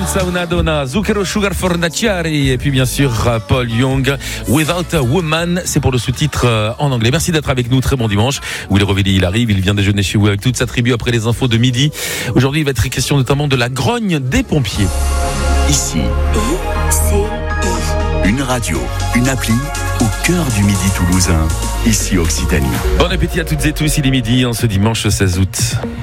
Senza una donna, Zucchero Sugar Fornaciari et puis bien sûr Paul Young, Without a Woman, c'est pour le sous-titre en anglais. Merci d'être avec nous, très bon dimanche. Will Rovelli, il arrive, il vient déjeuner chez vous avec toute sa tribu après les infos de midi. Aujourd'hui, il va être question notamment de la grogne des pompiers. Ici, une radio, une appli au cœur du midi toulousain, ici Occitanie. Bon appétit à toutes et tous, il est midi en ce dimanche 16 août.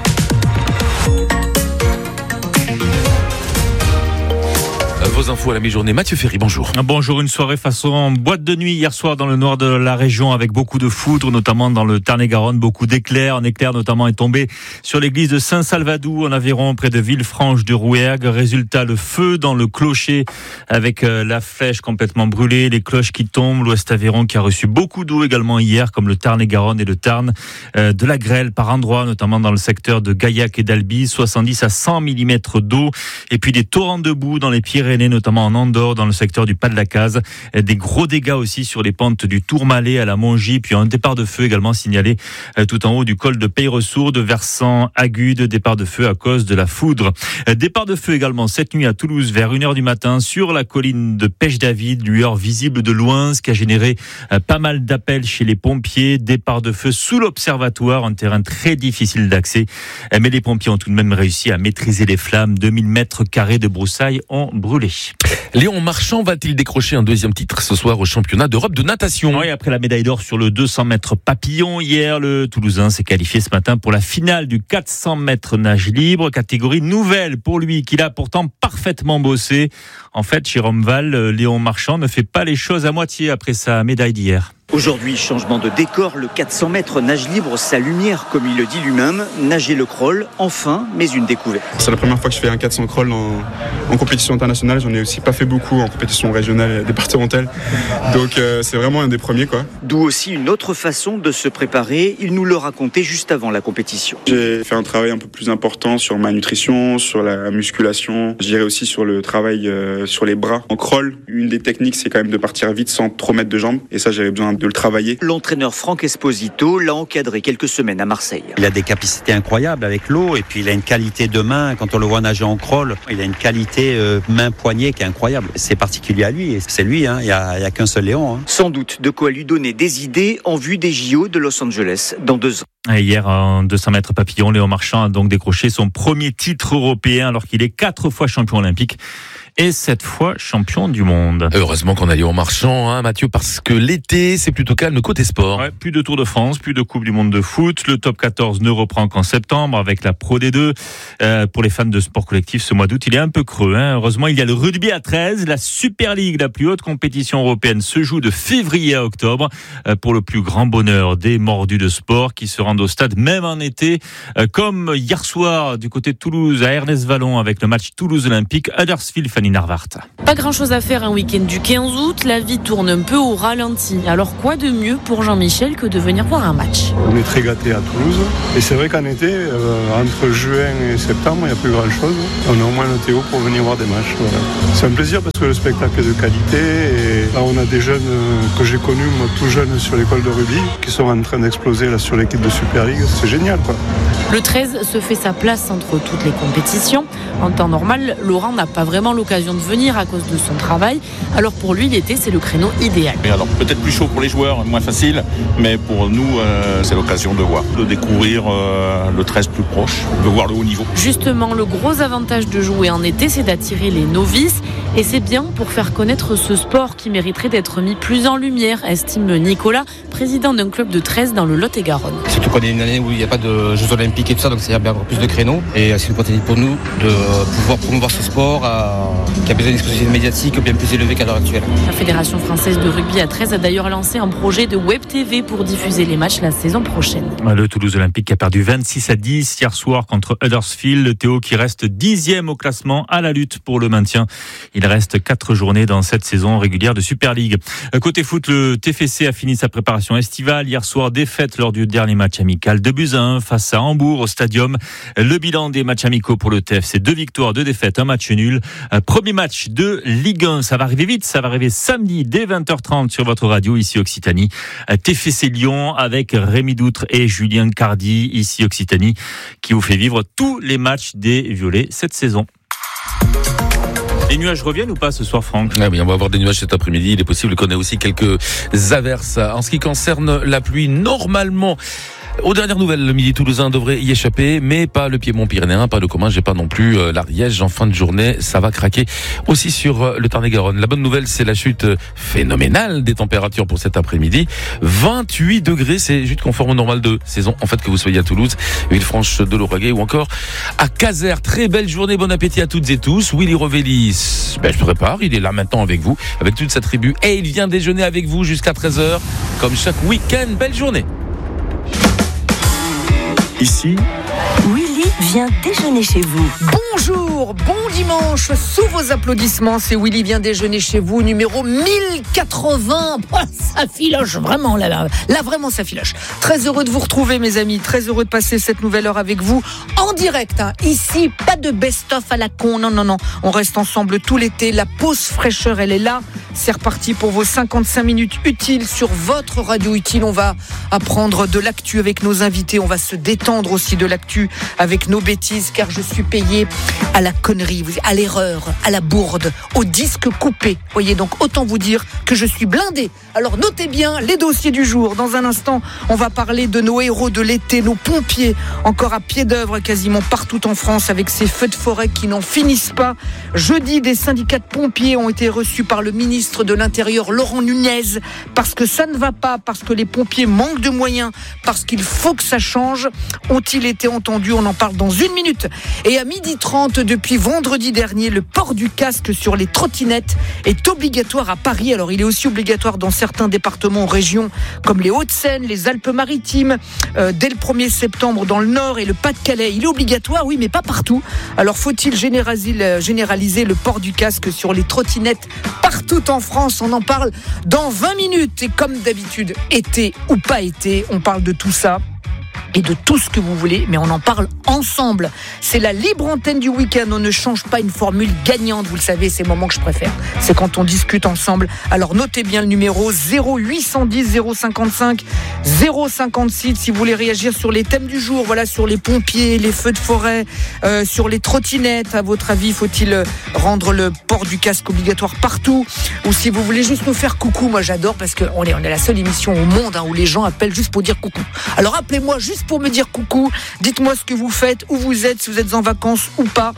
Vos infos à la mi-journée. Mathieu Ferry, bonjour. Bonjour, une soirée façon boîte de nuit hier soir dans le nord de la région avec beaucoup de foudre, notamment dans le Tarn-et-Garonne, beaucoup d'éclairs. Un éclair notamment est tombé sur l'église de Saint-Salvadou en Aveyron, près de Villefranche de Rouergue. Résultat, le feu dans le clocher avec la flèche complètement brûlée, les cloches qui tombent. L'Ouest Aveyron qui a reçu beaucoup d'eau également hier, comme le Tarn-et-Garonne et le Tarn. De la grêle par endroits, notamment dans le secteur de Gaillac et d'Albi, 70 à 100 mm d'eau. Et puis des torrents de boue dans les Pyrénées, notamment en Andorre, dans le secteur du Pas-de-la-Case. Des gros dégâts aussi sur les pentes du Tourmalet à la Mongie, puis un départ de feu également signalé tout en haut du col de Peyresourde, versant Agude, départ de feu à cause de la foudre. Départ de feu également cette nuit à Toulouse vers 1h du matin sur la colline de Pêche-David, lueur visible de loin, ce qui a généré pas mal d'appels chez les pompiers. Départ de feu sous l'observatoire, un terrain très difficile d'accès, mais les pompiers ont tout de même réussi à maîtriser les flammes. 2000 mètres carrés de broussailles ont brûlé. Léon Marchand va-t-il décrocher un deuxième titre ce soir au championnat d'Europe de natation? Oui, après la médaille d'or sur le 200 mètres papillon hier, le Toulousain s'est qualifié ce matin pour la finale du 400 mètres nage libre, catégorie nouvelle pour lui, qu'il a pourtant parfaitement bossé. En fait, Jérôme Val, Léon Marchand ne fait pas les choses à moitié après sa médaille d'hier. Aujourd'hui, changement de décor, le 400 mètres nage libre, sa lumière, comme il le dit lui-même, nager le crawl, enfin, mais une découverte. C'est la première fois que je fais un 400 crawl en compétition internationale, j'en ai aussi pas fait beaucoup en compétition régionale et départementale, donc c'est vraiment un des premiers quoi. D'où aussi une autre façon de se préparer, il nous le racontait juste avant la compétition. J'ai fait un travail un peu plus important sur ma nutrition, sur la musculation, je dirais aussi sur le travail sur les bras. En crawl, une des techniques c'est quand même de partir vite sans trop mettre de jambes, et ça j'avais besoin de le travailler. L'entraîneur Franck Esposito l'a encadré quelques semaines à Marseille. Il a des capacités incroyables avec l'eau et puis il a une qualité de main. Quand on le voit nager en crawl, il a une qualité main-poignet qui est incroyable. C'est particulier à lui et c'est lui, il n'y a qu'un seul Léon. Sans doute de quoi lui donner des idées en vue des JO de Los Angeles dans 2 ans. Et hier, en 200 mètres papillon, Léon Marchand a donc décroché son premier titre européen alors qu'il est 4 fois champion olympique et 7 fois champion du monde. Heureusement qu'on a Léon Marchand, Mathieu, parce que l'été, c'est plutôt calme côté sport. Ouais, plus de Tour de France, plus de Coupe du Monde de foot. Le top 14 ne reprend qu'en septembre avec la Pro D2. Pour les fans de sport collectif, ce mois d'août, il est un peu creux. Heureusement, il y a le rugby à 13. La Super League, la plus haute compétition européenne, se joue de février à octobre pour le plus grand bonheur des mordus de sport qui se rendent au stade même en été. Comme hier soir du côté de Toulouse à Ernest-Vallon avec le match Toulouse Olympique, Huddersfield Fanny Narvart. Pas grand chose à faire un week-end du 15 août, la vie tourne un peu au ralenti. Alors quoi de mieux pour Jean-Michel que de venir voir un match? On est très gâtés à Toulouse et c'est vrai qu'en été, entre juin et septembre, il n'y a plus grand chose. On a au moins le Théo pour venir voir des matchs. Voilà. C'est un plaisir parce que le spectacle est de qualité et là on a des jeunes que j'ai connus, moi tout jeunes sur l'école de rugby, qui sont en train d'exploser là sur l'équipe de Super League. C'est génial quoi. Le 13 se fait sa place entre toutes les compétitions. En temps normal, Laurent n'a pas vraiment l'occasion de venir à cause de son travail. Alors pour lui, l'été, c'est le créneau idéal. Et alors peut-être plus chaud pour les joueurs, moins facile, mais pour nous, c'est l'occasion de voir, de découvrir le 13 plus proche, de voir le haut niveau. Justement, le gros avantage de jouer en été, c'est d'attirer les novices. Et c'est bien pour faire connaître ce sport qui mériterait d'être mis plus en lumière, estime Nicolas, président d'un club de 13 dans le Lot-et-Garonne. Surtout qu'on est une année où il n'y a pas de Jeux Olympiques et tout ça, donc c'est bien encore plus de créneaux. Et c'est une opportunité pour nous de pouvoir promouvoir ce sport qui a besoin d'exposition médiatique bien plus élevée qu'à l'heure actuelle. La Fédération française de rugby à 13 a d'ailleurs lancé un projet de web TV pour diffuser les matchs la saison prochaine. Le Toulouse Olympique a perdu 26-10 hier soir contre Huddersfield. Le Théo qui reste 10e au classement à la lutte pour le maintien. Il reste 4 journées dans cette saison régulière de Super League. Côté foot, le TFC a fini sa préparation estivale. Hier soir, défaite lors du dernier match amical 2-1 face à Hambourg au Stadium. Le bilan des matchs amicaux pour le TFC, 2 victoires, 2 défaites, 1 match nul. Premier match de Ligue 1, ça va arriver vite, ça va arriver samedi dès 20h30 sur votre radio ici Occitanie. TFC Lyon avec Rémi Doutre et Julien Cardi ici Occitanie qui vous fait vivre tous les matchs des Violets cette saison. Les nuages reviennent ou pas ce soir, Franck? Ah oui, on va avoir des nuages cet après-midi. Il est possible qu'on ait aussi quelques averses. En ce qui concerne la pluie, normalement, aux dernières nouvelles, le Midi toulousain devrait y échapper, mais pas le Piémont-Pyrénéen, pas le Cominges, pas non plus l'Ariège. En fin de journée, ça va craquer aussi sur le Tarn-et-Garonne. La bonne nouvelle, c'est la chute phénoménale des températures pour cet après-midi. 28 degrés, c'est juste conforme au normal de saison. En fait, que vous soyez à Toulouse, Villefranche de l'Auragais ou encore à Caser. Très belle journée, bon appétit à toutes et tous. Willy Rovelli, se prépare, il est là maintenant avec vous, avec toute sa tribu, et il vient déjeuner avec vous jusqu'à 13h, comme chaque week-end. Belle journée. Ici, Willy vient déjeuner chez vous. Bonjour, bon dimanche, sous vos applaudissements, c'est Willy vient déjeuner chez vous, numéro 1080. Oh, ça filoche vraiment, là, vraiment ça filoche. Très heureux de vous retrouver mes amis, très heureux de passer cette nouvelle heure avec vous, en direct, hein. Ici, pas de best-of à la con, non, on reste ensemble tout l'été, la pause fraîcheur, elle est là, c'est reparti pour vos 55 minutes utiles sur votre radio utile, on va apprendre de l'actu avec nos invités, on va se détendre aussi de l'actu avec nos bêtises, car je suis payé à la connerie, à l'erreur, à la bourde, au disque coupé. Voyez, donc autant vous dire que je suis blindé. Alors notez bien les dossiers du jour. Dans un instant, on va parler de nos héros de l'été, nos pompiers, encore à pied d'œuvre quasiment partout en France avec ces feux de forêt qui n'en finissent pas. Jeudi, des syndicats de pompiers ont été reçus par le ministre de l'Intérieur, Laurent Nunez, parce que ça ne va pas, parce que les pompiers manquent de moyens, parce qu'il faut que ça change. Ont-ils été entendus? On en parle dans une minute. Et à 12h30, depuis vendredi dernier, le port du casque sur les trottinettes est obligatoire à Paris. Alors, il est aussi obligatoire dans certains départements, régions comme les Hauts-de-Seine, les Alpes-Maritimes. Dès le 1er septembre, dans le Nord et le Pas-de-Calais, il est obligatoire, oui, mais pas partout. Alors, faut-il généraliser le port du casque sur les trottinettes partout en France? On en parle dans 20 minutes. Et comme d'habitude, été ou pas été, on parle de tout ça et de tout ce que vous voulez, mais on en parle ensemble. C'est la libre antenne du week-end, on ne change pas une formule gagnante, vous le savez, c'est le moment que je préfère. C'est quand on discute ensemble. Alors notez bien le numéro 0810 055 056 si vous voulez réagir sur les thèmes du jour, voilà, sur les pompiers, les feux de forêt, sur les trottinettes. À votre avis, faut-il rendre le port du casque obligatoire partout? Ou si vous voulez juste nous faire coucou, moi j'adore parce qu'on est la seule émission au monde où les gens appellent juste pour dire coucou. Alors appelez-moi juste pour me dire coucou, dites-moi ce que vous faites, où vous êtes, si vous êtes en vacances ou pas.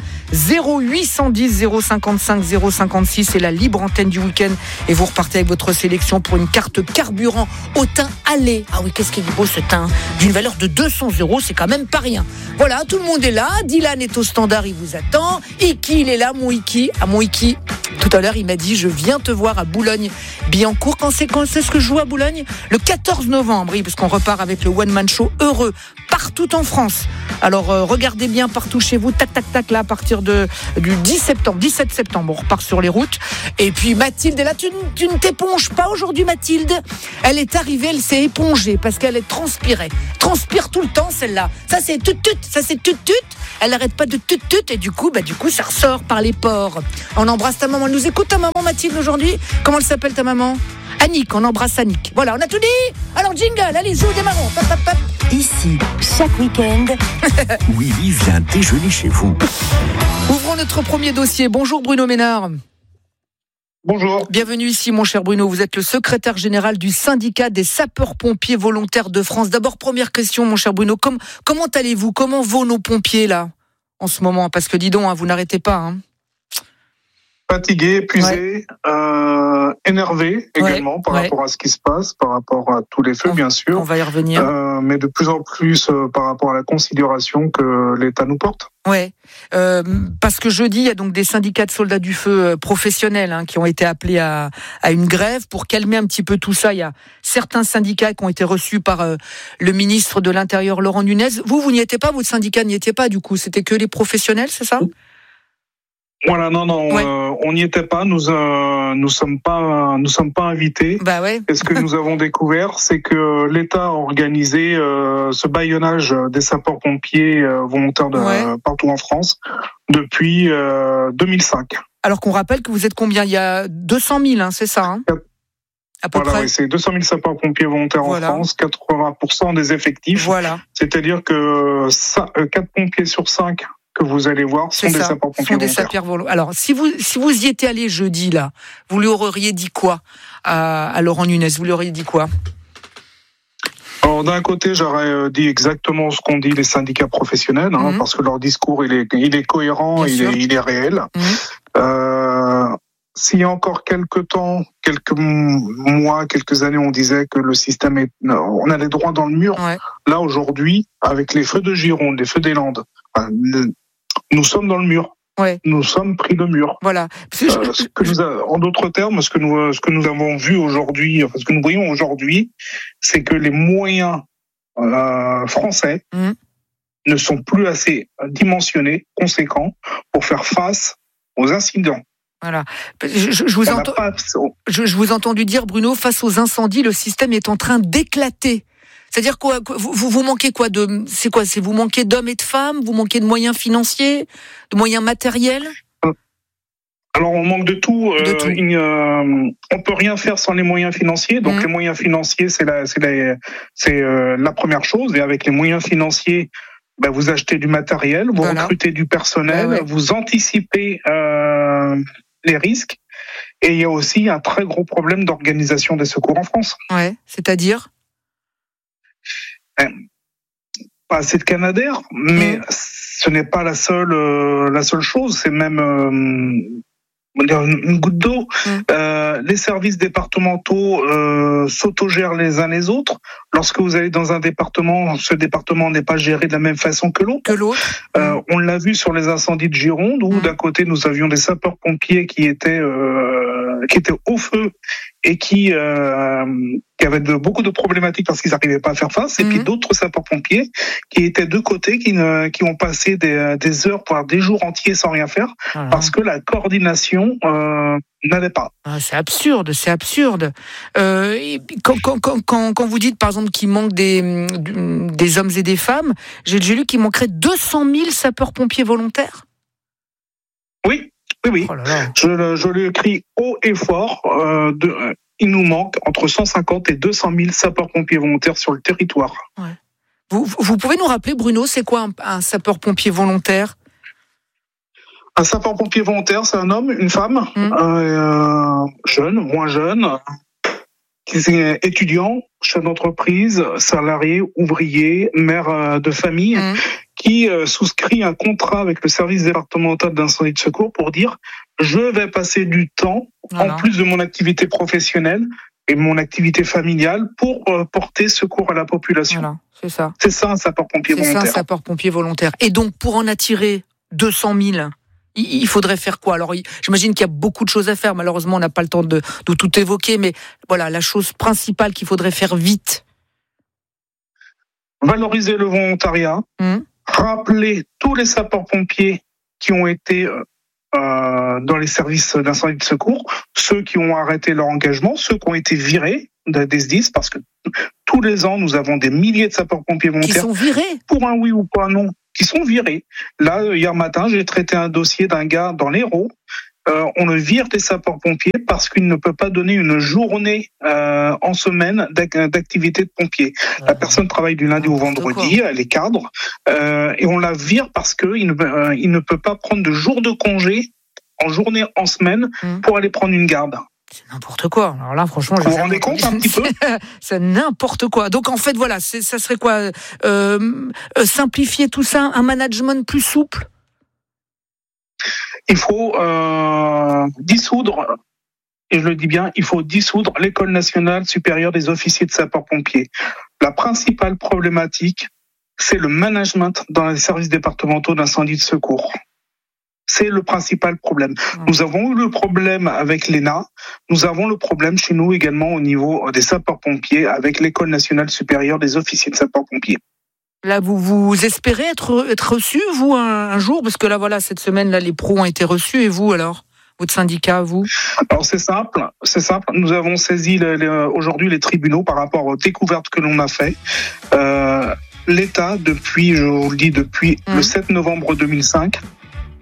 0810 055 056, c'est la libre antenne du week-end et vous repartez avec votre sélection pour une carte carburant au teint allé. Ah oui, qu'est-ce qu'il est beau ce teint, d'une valeur de 200 €, c'est quand même pas rien. Voilà, tout le monde est là, Dylan est au standard, il vous attend, Iki il est là, mon Iki, tout à l'heure il m'a dit je viens te voir à Boulogne-Billancourt. Quand c'est ce que je joue à Boulogne? Le 14 novembre, oui, parce qu'on repart avec le One Man Show heureux partout en France. Alors regardez bien partout chez vous, tac là, à partir du 17 septembre, on repart sur les routes. Et puis Mathilde est là, tu ne t'éponges pas aujourd'hui Mathilde? Elle est arrivée, elle s'est épongée parce qu'elle est transpire tout le temps celle-là. Ça c'est tut, elle n'arrête pas de tut et du coup ça ressort par les pores. On embrasse ta maman, elle nous écoute ta maman Mathilde aujourd'hui? Comment elle s'appelle ta maman? Annick, on embrasse Annick. Voilà, on a tout dit. Alors jingle, allez, joue, démarrons. Ici, chaque week-end, Willy vient déjeuner chez vous. Ouvrons notre premier dossier. Bonjour Bruno Ménard. Bonjour. Bienvenue ici mon cher Bruno, vous êtes le secrétaire général du syndicat des sapeurs-pompiers volontaires de France. D'abord, première question mon cher Bruno, comment allez-vous? Comment vont nos pompiers là, en ce moment? Parce que dis donc, vous n'arrêtez pas. Fatigué, épuisé, énervé également par rapport à ce qui se passe, par rapport à tous les feux bien sûr. On va y revenir. Mais de plus en plus par rapport à la considération que l'État nous porte. Ouais, parce que jeudi, il y a donc des syndicats de soldats du feu professionnels qui ont été appelés à une grève pour calmer un petit peu tout ça. Il y a certains syndicats qui ont été reçus par le ministre de l'Intérieur, Laurent Nunez. Vous n'y étiez pas, votre syndicat n'y était pas du coup, c'était que les professionnels, c'est ça ? Voilà, non, on n'y était pas. Nous sommes pas invités. Bah ouais. Et ce que nous avons découvert, c'est que l'État a organisé ce bâillonnage des sapeurs-pompiers volontaires partout en France depuis 2005. Alors qu'on rappelle que vous êtes combien? Il y a 200 000, c'est ça à peu près. Oui, c'est 200 000 sapeurs-pompiers volontaires en France, 80% des effectifs. Voilà. C'est-à-dire que 4 pompiers sur 5 que vous allez voir sont des sapeurs-pompiers volontaires. Alors, si vous y étiez allé jeudi, là, vous lui auriez dit quoi à Laurent Nunez? Vous lui auriez dit quoi? Alors, d'un côté, j'aurais dit exactement ce qu'ont dit les syndicats professionnels, parce que leur discours, il est cohérent, il est réel. S'il y a encore quelques temps, quelques mois, quelques années, on disait que le système on allait droit dans le mur. Ouais. Là, aujourd'hui, avec les feux de Gironde, les feux des Landes, nous sommes dans le mur. Ouais. Nous sommes pris le mur. Voilà. En d'autres termes, ce que nous avons vu aujourd'hui, ce que nous voyons aujourd'hui, c'est que les moyens français ne sont plus assez dimensionnés, conséquents, pour faire face aux incidents. Voilà. Je vous ai entendu dire, Bruno, face aux incendies, le système est en train d'éclater. C'est-à-dire quoi? Vous manquez quoi vous manquez d'hommes et de femmes? Vous manquez de moyens financiers, de moyens matériels? Alors on manque de tout. On peut rien faire sans les moyens financiers. Donc les moyens financiers, c'est la première chose. Et avec les moyens financiers, vous achetez du matériel, vous recrutez du personnel, vous anticipez les risques. Et il y a aussi un très gros problème d'organisation des secours en France. Ouais, c'est-à-dire pas assez de Canadair, mais ce n'est pas la seule chose. C'est même une goutte d'eau. Les services départementaux s'autogèrent les uns les autres. Lorsque vous allez dans un département, ce département n'est pas géré de la même façon que l'autre. On l'a vu sur les incendies de Gironde, où d'un côté nous avions des sapeurs-pompiers qui étaient au feu et qui avaient beaucoup de problématiques parce qu'ils n'arrivaient pas à faire face, et puis d'autres sapeurs-pompiers qui étaient de côté, qui ont passé des heures, voire des jours entiers sans rien faire, parce que la coordination n'allait pas. C'est absurde. Quand vous dites, par exemple, qu'il manque des hommes et des femmes, j'ai lu qu'il manquerait 200 000 sapeurs-pompiers volontaires. Oui. Oh là là. Je le crie haut et fort. Il nous manque entre 150 et 200 000 sapeurs-pompiers volontaires sur le territoire. Ouais. Vous pouvez nous rappeler, Bruno, c'est quoi un sapeur-pompier volontaire? Un sapeur-pompier volontaire, c'est un homme, une femme, jeune, moins jeune, étudiant, chef d'entreprise, salarié, ouvrier, mère de famille, qui souscrit un contrat avec le service départemental d'incendie de secours pour dire « je vais passer du temps, en plus de mon activité professionnelle et mon activité familiale, pour porter secours à la population ». Voilà, c'est ça. C'est ça un sapeur-pompier volontaire. C'est ça un sapeur-pompier volontaire. Et donc, pour en attirer 200 000, il faudrait faire quoi? Alors, j'imagine qu'il y a beaucoup de choses à faire. Malheureusement, on n'a pas le temps de tout évoquer, mais voilà, la chose principale qu'il faudrait faire vite. Valoriser le volontariat. Rappeler tous les sapeurs-pompiers qui ont été dans les services d'incendie de secours, ceux qui ont arrêté leur engagement, ceux qui ont été virés des SDIS, parce que tous les ans, nous avons des milliers de sapeurs-pompiers volontaires. Qui sont virés? Pour un oui ou pour un non, qui sont virés. Là, hier matin, j'ai traité un dossier d'un gars dans l'Hérault. On le vire des sapeurs-pompiers parce qu'il ne peut pas donner une journée en semaine d'activité de pompier. La personne travaille du lundi au vendredi, elle est cadre, et on la vire parce qu'il ne peut pas prendre de jours de congé en journée, en semaine, pour aller prendre une garde. C'est n'importe quoi. Alors là, franchement, vous vous rendez compte un petit peu? C'est n'importe quoi. Donc en fait, voilà, ça serait quoi? Simplifier tout ça, un management plus souple? Il faut dissoudre, et je le dis bien, il faut dissoudre l'École nationale supérieure des officiers de sapeurs-pompiers. La principale problématique, c'est le management dans les services départementaux d'incendie de secours. C'est le principal problème. Nous avons eu le problème avec l'ENA, nous avons le problème chez nous également au niveau des sapeurs-pompiers avec l'École nationale supérieure des officiers de sapeurs-pompiers. Là, vous espérez être reçu, vous, un jour? Parce que là, voilà, cette semaine, là, les pros ont été reçus. Et vous, alors? Votre syndicat, vous? Alors, c'est simple. Nous avons saisi aujourd'hui les tribunaux par rapport aux découvertes que l'on a fait. L'État, depuis le 7 novembre 2005,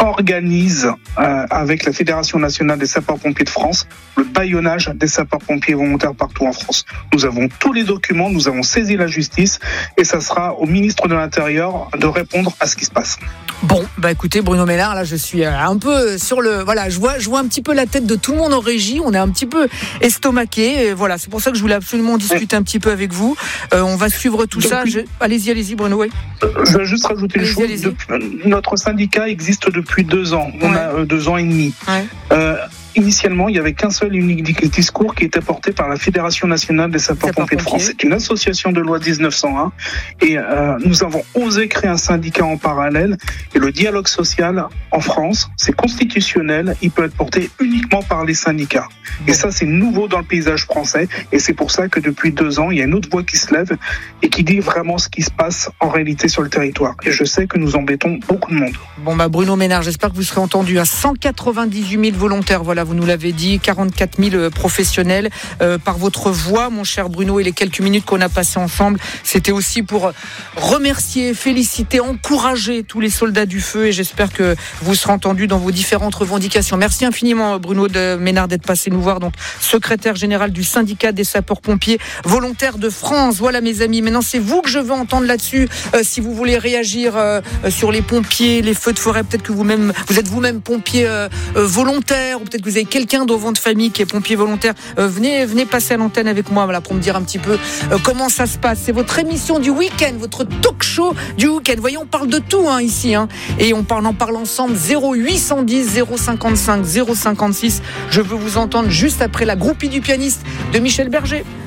organise avec la Fédération nationale des sapeurs-pompiers de France le bâillonnage des sapeurs-pompiers volontaires partout en France. Nous avons tous les documents, nous avons saisi la justice et ça sera au ministre de l'Intérieur de répondre à ce qui se passe. Bon, écoutez Bruno Ménard, là je suis un peu sur le... Voilà, je vois un petit peu la tête de tout le monde en régie, on est un petit peu estomaqué, et voilà, c'est pour ça que je voulais absolument discuter un petit peu avec vous. On va suivre tout ça. Allez-y Bruno, oui. Je vais juste rajouter une chose. Notre syndicat existe depuis 2 ans, on a 2 ans et demi. Initialement, il n'y avait qu'un seul et unique discours qui était porté par la Fédération nationale des sapeurs-pompiers de France. C'est une association de loi 1901 et nous avons osé créer un syndicat en parallèle et le dialogue social en France, c'est constitutionnel, il peut être porté uniquement par les syndicats. Et ça, c'est nouveau dans le paysage français et c'est pour ça que depuis 2 ans, il y a une autre voix qui se lève et qui dit vraiment ce qui se passe en réalité sur le territoire. Et je sais que nous embêtons beaucoup de monde. Bon, Bruno Ménard, j'espère que vous serez entendu. 198 000 volontaires, voilà, vous nous l'avez dit, 44 000 professionnels. Par votre voix, mon cher Bruno, et les quelques minutes qu'on a passées ensemble, c'était aussi pour remercier, féliciter, encourager tous les soldats du feu et j'espère que vous serez entendus dans vos différentes revendications. Merci infiniment Bruno Ménard d'être passé nous voir, donc secrétaire général du syndicat des sapeurs-pompiers volontaires de France. Voilà mes amis, maintenant c'est vous que je veux entendre là-dessus. Si vous voulez réagir sur les pompiers, les feux de forêt, peut-être que vous êtes vous-même pompier volontaire ou peut-être que vous avez quelqu'un dans votre famille qui est pompier volontaire, venez passer à l'antenne avec moi pour me dire un petit peu comment ça se passe. C'est votre émission du week-end, votre talk show du week-end. Voyez, on parle de tout ici et on en parle ensemble. 0810 055 056. Je veux vous entendre juste après la groupie du pianiste de Michel Berger.